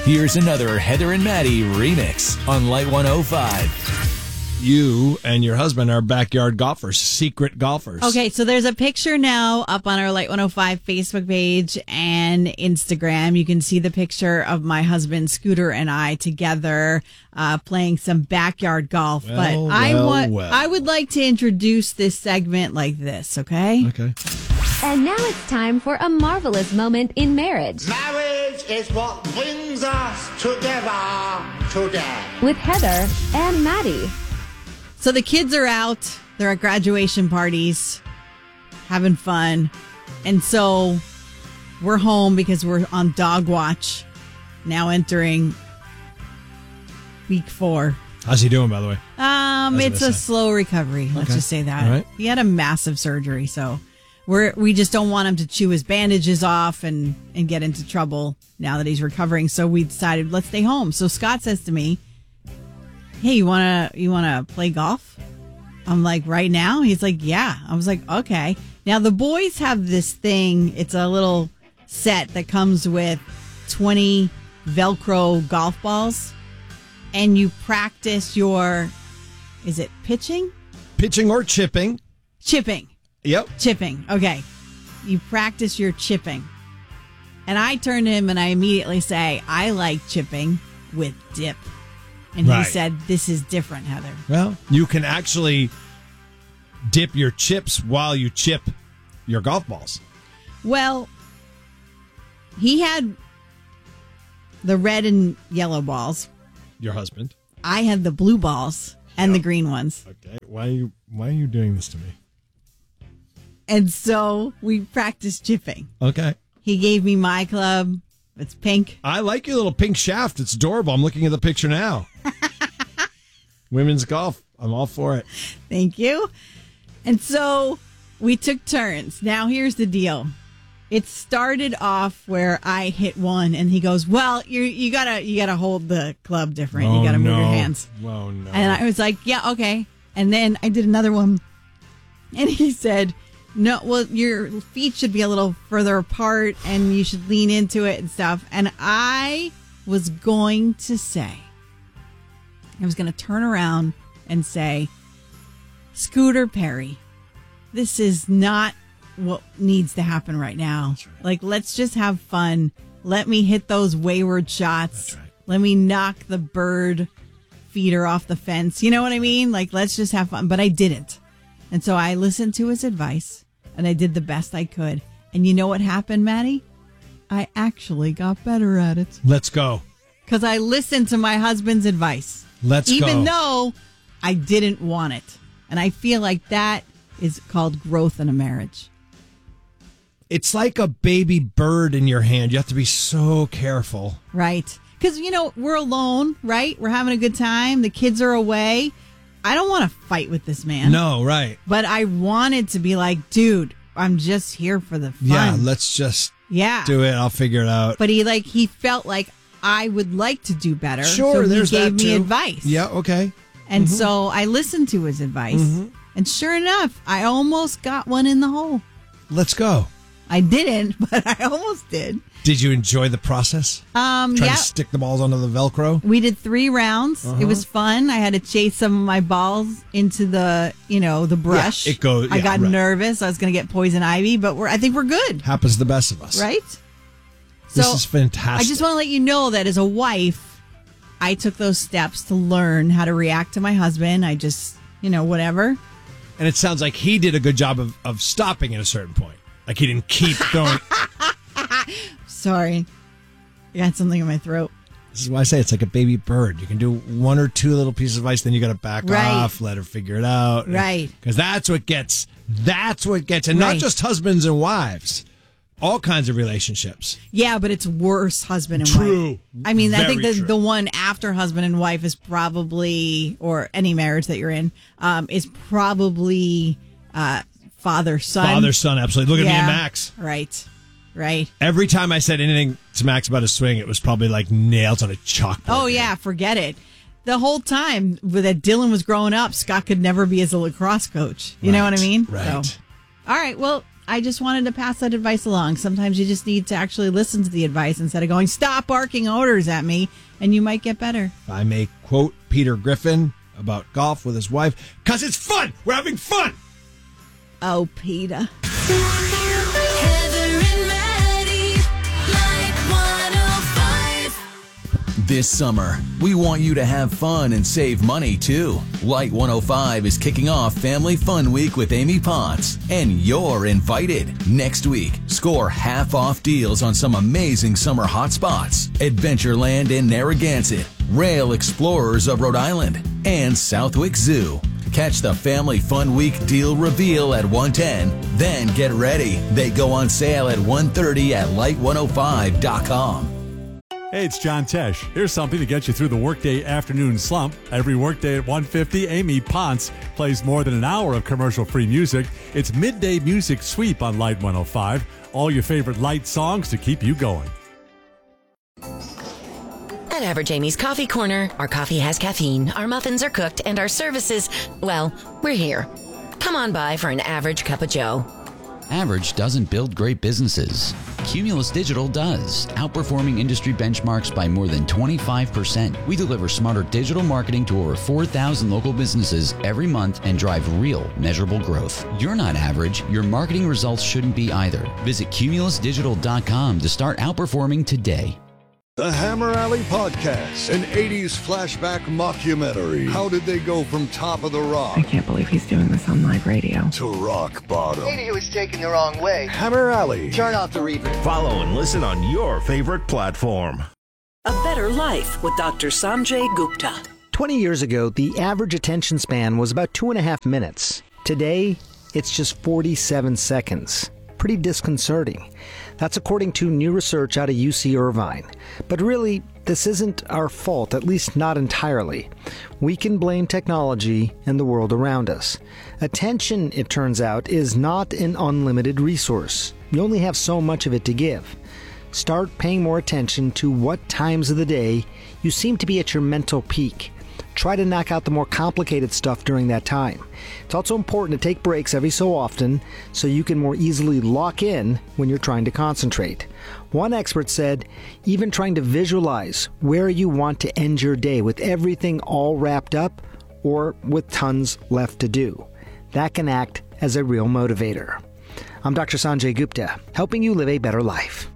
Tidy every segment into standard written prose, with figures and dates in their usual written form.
Here's another Heather and Maddie remix on Light 105. You and your husband are backyard golfers, secret golfers. Okay, so there's a picture now up on our Light 105 Facebook page and Instagram. You can see the picture of my husband, Scooter, and I together playing some backyard golf. I would like to introduce this segment like this, okay? Okay. And now it's time for a marvelous moment in marriage. Marriage is what brings us together today. With Heather and Maddie. So the kids are out. They're at graduation parties, having fun. And so we're home because we're on dog watch, now entering week 4. How's he doing, by the way? It's a slow recovery. Let's just say that. All right. He had a massive surgery, so we just don't want him to chew his bandages off and get into trouble now that he's recovering. So we decided, let's stay home. So Scott says to me, hey, you wanna play golf? I'm like, right now? He's like, yeah. I was like, okay. Now the boys have this thing. It's a little set that comes with 20 Velcro golf balls, and you practice your, is it pitching? Pitching or chipping? Chipping. Yep. Chipping. Okay. You practice your chipping. And I turn to him and I immediately say, I like chipping with dip. And he said, this is different, Heather. Well, you can actually dip your chips while you chip your golf balls. Well, he had the red and yellow balls. Your husband. I had the blue balls and the green ones. Okay. Why are you doing this to me? And so we practiced chipping. Okay. He gave me my club. It's pink. I like your little pink shaft. It's adorable. I'm looking at the picture now. Women's golf. I'm all for it. Thank you. And so we took turns. Now here's the deal. It started off where I hit one and he goes, well, you gotta hold the club different. You gotta move your hands. Oh, no. And I was like, yeah, okay. And then I did another one and he said, no, well, your feet should be a little further apart and you should lean into it and stuff. And I was going to turn around and say, Scooter Perry, this is not what needs to happen right now. Right. Like, let's just have fun. Let me hit those wayward shots. Right. Let me knock the bird feeder off the fence. You know what I mean? Like, let's just have fun. But I didn't. And so I listened to his advice and I did the best I could. And you know what happened, Maddie? I actually got better at it. Let's go. Because I listened to my husband's advice. Let's go. Even though I didn't want it. And I feel like that is called growth in a marriage. It's like a baby bird in your hand. You have to be so careful. Right. Because, we're alone, right? We're having a good time. The kids are away. I don't want to fight with this man. No, right. But I wanted to be like, dude, I'm just here for the fun. Yeah, let's just do it. I'll figure it out. But he felt like I would like to do better. Sure, so there's he gave that me too. advice. Yeah, okay. And so I listened to his advice. And sure enough, I almost got one in the hole. Let's go. I didn't, but I almost did. Did you enjoy the process? Trying to stick the balls onto the Velcro? We did 3 rounds. It was fun. I had to chase some of my balls into the, the brush. Yeah, it goes. I got nervous. I was going to get poison ivy, but I think we're good. Happens to the best of us. Right? This So is fantastic. I just want to let you know that as a wife, I took those steps to learn how to react to my husband. I just, whatever. And it sounds like he did a good job of stopping at a certain point. Like he didn't keep going. Sorry. I got something in my throat. This is why I say it's like a baby bird. You can do 1 or 2 little pieces of ice, then you got to back off, let her figure it out. Right. Because that's what gets. And not just husbands and wives. All kinds of relationships. Yeah, but it's worse husband and wife. I mean, I think the one after husband and wife is probably, or any marriage that you're in, is probably father-son. Father-son, absolutely. Look at me and Max. Right. Every time I said anything to Max about his swing, it was probably like nails on a chalkboard. Oh, yeah, forget it. The whole time that Dylan was growing up, Scott could never be as a lacrosse coach. You know what I mean? Right. So, all right, well, I just wanted to pass that advice along. Sometimes you just need to actually listen to the advice instead of going, stop barking orders at me, and you might get better. If I may quote Peter Griffin about golf with his wife, because it's fun. We're having fun. Oh, Peter. This summer, we want you to have fun and save money, too. Light 105 is kicking off Family Fun Week with Amy Potts, and you're invited. Next week, score half-off deals on some amazing summer hotspots, Adventureland in Narragansett, Rail Explorers of Rhode Island, and Southwick Zoo. Catch the Family Fun Week deal reveal at 1:10. Then get ready. They go on sale at 1:30 at light105.com. Hey, it's John Tesh. Here's something to get you through the workday afternoon slump. Every workday at 1:50, Amy Ponce plays more than an hour of commercial-free music. It's Midday Music Sweep on Light 105. All your favorite light songs to keep you going. At Average Amy's Coffee Corner, our coffee has caffeine, our muffins are cooked, and our services, well, we're here. Come on by for an average cup of joe. Average doesn't build great businesses. Cumulus Digital does, outperforming industry benchmarks by more than 25%. We deliver smarter digital marketing to over 4,000 local businesses every month and drive real, measurable growth. You're not average. Your marketing results shouldn't be either. Visit cumulusdigital.com to start outperforming today. The Hammer Alley Podcast, an 80s flashback mockumentary. How did they go from Top of the Rock? I can't believe he's doing this on live radio. To rock bottom. Maybe he was taken the wrong way. Hammer Alley. Turn off the reverb. Follow and listen on your favorite platform. A Better Life with Dr. Sanjay Gupta. 20 years ago, the average attention span was about 2.5 minutes. Today, it's just 47 seconds. Pretty disconcerting. That's according to new research out of UC Irvine. But really, this isn't our fault, at least not entirely. We can blame technology and the world around us. Attention, it turns out, is not an unlimited resource. You only have so much of it to give. Start paying more attention to what times of the day you seem to be at your mental peak. Try to knock out the more complicated stuff during that time. It's also important to take breaks every so often so you can more easily lock in when you're trying to concentrate. One expert said, even trying to visualize where you want to end your day with everything all wrapped up or with tons left to do. That can act as a real motivator. I'm Dr. Sanjay Gupta, helping you live a better life.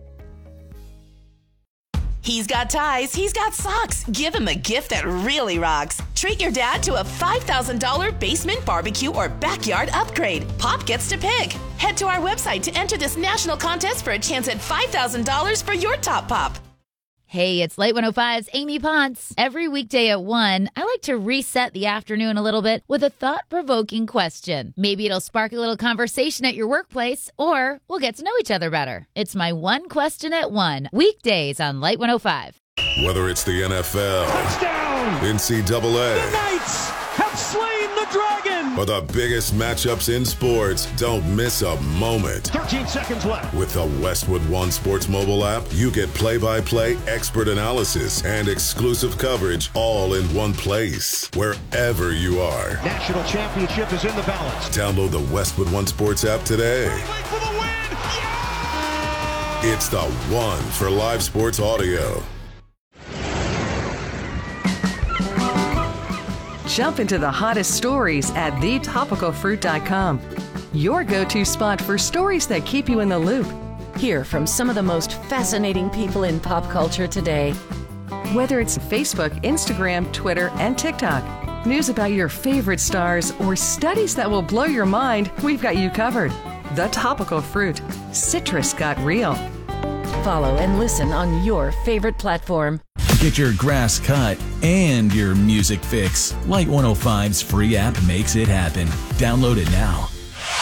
He's got ties, he's got socks. Give him a gift that really rocks. Treat your dad to a $5,000 basement barbecue or backyard upgrade. Pop gets to pick. Head to our website to enter this national contest for a chance at $5,000 for your top pop. Hey, it's Light 105's Amy Ponce. Every weekday at 1, I like to reset the afternoon a little bit with a thought-provoking question. Maybe it'll spark a little conversation at your workplace, or we'll get to know each other better. It's my One Question at 1, weekdays on Light 105. Whether it's the NFL, touchdown, NCAA, the Knights have slain the dragon, or the biggest matchups in sports, don't miss a moment. 13 seconds left. With the Westwood One Sports mobile app, you get play-by-play expert analysis and exclusive coverage all in one place, wherever you are. National championship is in the balance. Download the Westwood One Sports app today. For the win! Yeah! It's the one for live sports audio. Jump into the hottest stories at thetopicalfruit.com. Your go-to spot for stories that keep you in the loop. Hear from some of the most fascinating people in pop culture today. Whether it's Facebook, Instagram, Twitter, and TikTok, news about your favorite stars, or studies that will blow your mind, we've got you covered. The Topical Fruit. Citrus got real. Follow and listen on your favorite platform. Get your grass cut and your music fix. Light 105's free app makes it happen. Download it now.